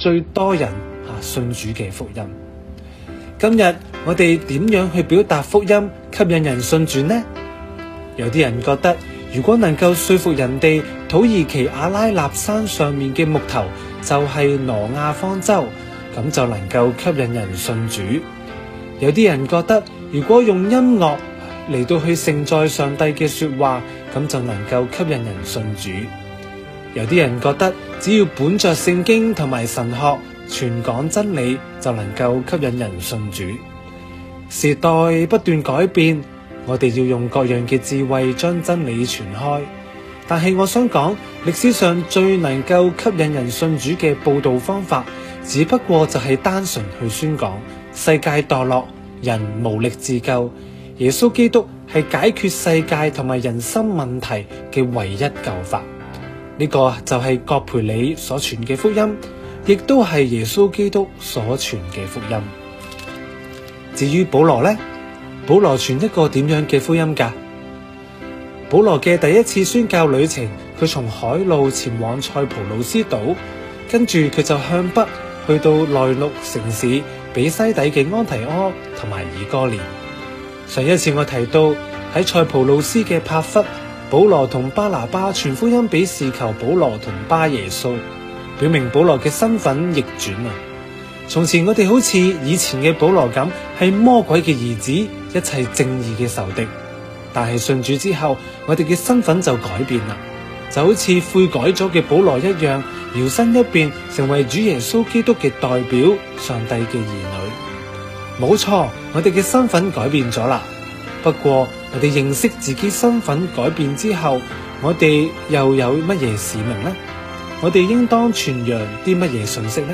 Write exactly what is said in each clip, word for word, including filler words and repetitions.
最多人信主嘅福音。今日我哋點樣去表達福音，吸引人信主呢？有啲人覺得，如果能夠說服人哋土耳其阿拉納山上面嘅木頭就係挪亞方舟，咁就能夠吸引人信主。有啲人覺得，如果用音樂嚟到去承載上帝嘅說話，咁就能夠吸引人信主。有啲人覺得，只要本着聖經同埋神學傳講真理，就能夠吸引人信主。時代不斷改變，我哋要用各樣嘅智慧將真理傳開。但係我想講，歷史上最能夠吸引人信主嘅佈道方法，只不過就係單純去宣講世界墮落，人無力自救，耶穌基督係解決世界同埋人生問題嘅唯一救法。呢個就係葛培理所傳嘅福音，亦都係耶穌基督所傳嘅福音。至於保羅呢？保羅傳一個點樣嘅福音㗎？保羅嘅第一次宣教旅程，佢從海路前往塞浦路斯島，跟住佢就向北去到內陸城市比西底嘅安提阿同埋以哥念。上一次我提到喺塞浦路斯嘅帕弗，保羅同巴拿巴傳福音俾事求保羅同巴耶穌，表明保羅嘅身份逆轉啊！從前我哋好似以前嘅保羅咁，係魔鬼嘅兒子，一切正義嘅仇敵。但係信主之後，我哋嘅身份就改變啦，就好似悔改咗嘅保羅一樣，搖身一變成為主耶穌基督嘅代表，上帝嘅兒女。冇錯，我哋嘅身份改變咗啦。不過我哋認識自己身份改變之後，我哋又有乜嘢使命呢？我哋應當傳揚啲乜嘢信息呢？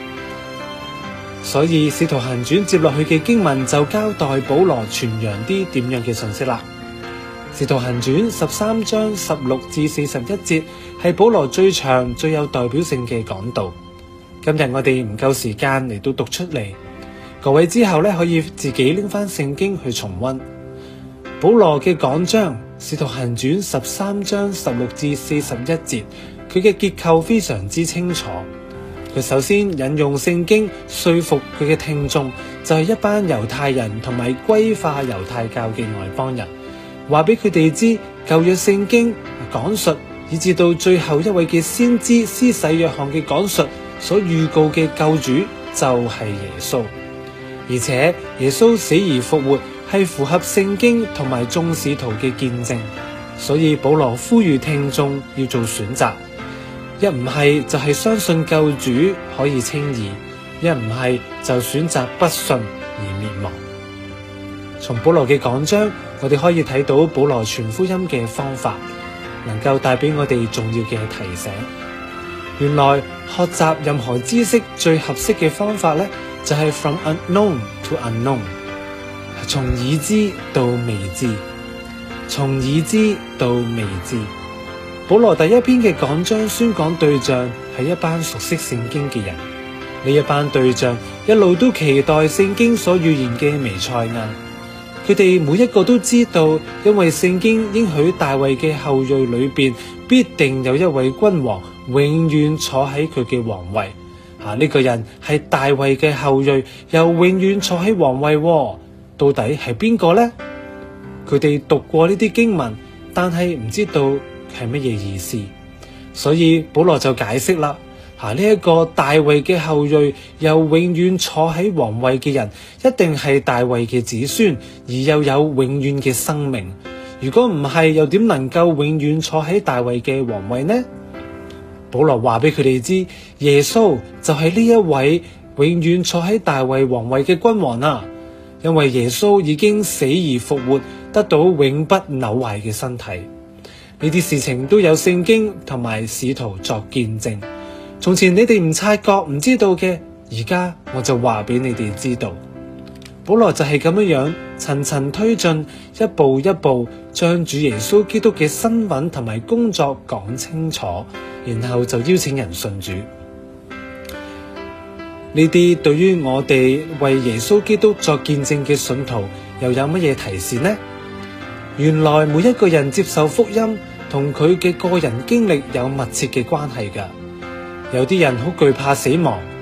所以使徒行傳接落去嘅經文就交代保羅傳揚啲點樣嘅信息啦。使徒行傳十三章十六至四十一節係保羅最長最有代表性嘅講道。今日我哋唔夠時間嚟到讀出嚟，各位之後咧可以自己拎翻聖經去重溫保羅嘅講章。使徒行傳十三章十六至四十一節，佢嘅結構非常之清楚。佢首先引用聖經說服佢嘅聽眾，就係、是、一班猶太人同埋歸化猶太教嘅外邦人，話俾佢哋知舊約聖經講述，以至到最後一位嘅先知施洗約翰嘅講述所預告嘅救主就係耶穌，而且耶穌死而復活係符合聖經同埋眾使徒嘅見證，所以保羅呼籲聽眾要做選擇。一唔係就係相信救主可以稱義，一唔係就選擇不信而滅亡。從保羅嘅講章，我哋可以睇到保羅傳福音嘅方法，能夠帶俾我哋重要嘅提醒。原來學習任何知識最合適嘅方法咧，就係 from unknown to unknown， 從已知到未知，從已知到未知。保羅第一篇嘅講章宣講對象係一班熟悉聖經嘅人，呢一班對象一路都期待聖經所預言嘅彌賽亞。佢哋每一個都知道，因為聖經應許大衛嘅後裔裏邊必定有一位君王永遠坐喺佢嘅皇位。啊，呢個人係大衛嘅後裔，又永遠坐喺皇位，哦，到底係邊個呢？佢哋讀過呢啲經文，但係唔知道係乜嘢意思，所以保羅就解釋啦。啊，呢一個大衛嘅後裔又永遠坐喺皇位嘅人，一定係大衛嘅子孫，而又有永遠嘅生命。如果唔係，又點能夠永遠坐喺大衛嘅皇位呢？保羅話俾佢哋知，耶穌就係呢一位永遠坐喺大衛皇位嘅君王啊！因為耶穌已經死而復活，得到永不朽壞嘅身體。呢啲事情都有聖經同埋使徒作見證。從前你哋唔察覺唔知道嘅，而家我就話俾你哋知道。保羅就係咁樣樣層層推進，一步一步將主耶穌基督嘅身份同埋工作講清楚，然後就邀請人信主。呢啲對於我哋為耶穌基督作見證嘅信徒又有乜嘢提示呢？原來每一個人接受福音同佢嘅個人經歷有密切嘅關係㗎。有啲人好懼怕死亡，